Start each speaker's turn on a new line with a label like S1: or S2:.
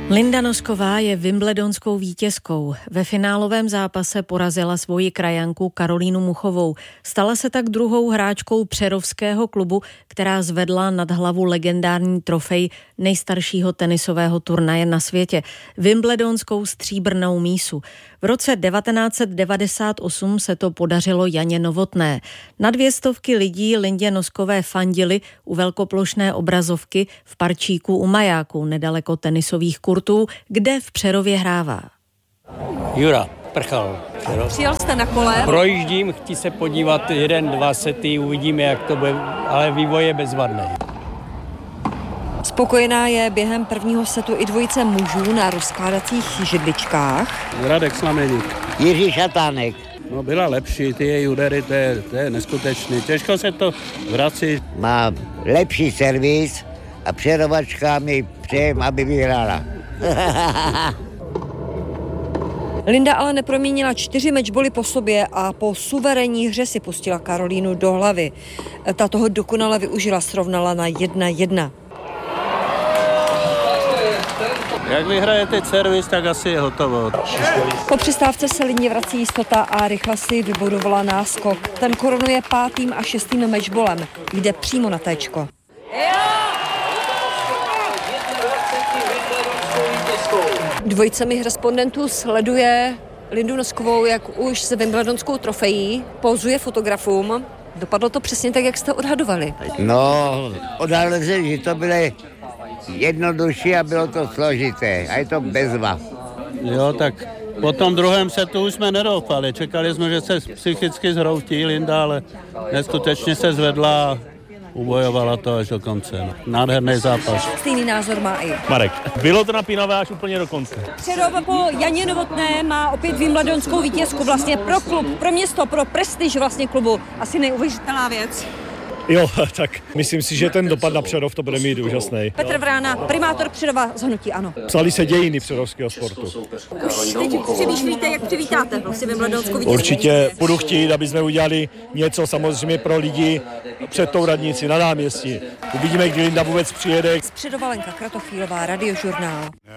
S1: Linda Nosková je wimbledonskou vítězkou. Ve finálovém zápase porazila svoji krajanku Karolínu Muchovou. Stala se tak druhou hráčkou přerovského klubu, která zvedla nad hlavu legendární trofej nejstaršího tenisového turnaje na světě, wimbledonskou stříbrnou mísu. V roce 1998 se to podařilo Janě Novotné. Na 200 lidí Lindě Noskové fandili u velkoplošné obrazovky v parčíku u majáku nedaleko tenisových kurtů, kde v Přerově hrává.
S2: Jura Prchal. Přerov.
S3: Přijel jste na kole?
S2: Projíždím, chci se podívat 1-2 sety, uvidíme, jak to bude, ale vývoj je bezvadný.
S3: Spokojená je během prvního setu i dvojice mužů na rozkládacích židličkách.
S4: Radek Slameník.
S5: Jiří Šatánek.
S4: No byla lepší, ty její údery, to je neskutečný. Těžko se to vrací.
S5: Má lepší servis a Přerovačka mi přejem, aby vyhrála.
S3: Linda ale neproměnila 4 mečboly po sobě a po suverénní hře si pustila Karolínu do hlavy. Ta toho dokonale využila, srovnala na 1-1.
S4: Jak vyhraje teď servis, tak asi je hotovo.
S3: Po přestávce se Lindě vrací jistota a rychle si vybudovala náskok. Ten korunuje 5. a 6. mečbolem. Jde přímo na téčko. Dvojice mých respondentů sleduje Lindu Noskovou, jak už se wimbledonskou trofejí pozuje fotografům. Dopadlo to přesně tak, jak jste odhadovali.
S5: No, odhadl se, že to bylo jednodušší a bylo to složité. A je to bezva.
S4: Jo, tak po tom druhém setu už jsme nedoufali. Čekali jsme, že se psychicky zhroutí Linda, ale neskutečně se zvedla a ubojovala to až do konce. Nádherný zápas.
S3: Stejný názor má i
S6: Marek. Bylo to napínavé až úplně do konce.
S3: Přerov po Janě Novotné má opět wimbledonskou vítězku vlastně pro klub, pro město, pro prestiž vlastně klubu. Asi neuvěřitelná věc.
S6: Jo, tak myslím si, že ten dopad na Přerov to bude mít úžasný.
S3: Petr Vrána, primátor Přerova z hnutí ANO.
S6: Psali se dějiny přerovského sportu.
S3: Už teď přemýšlíte, jak přivítáte vlastně wimbledonskou vítězku?
S6: Určitě budu chtít, aby jsme udělali něco samozřejmě pro lidi před tou radnici na náměstí. Uvidíme, kdy Linda vůbec přijede.
S3: Z Přerova Lenka Kratochvílová, Radiožurnál.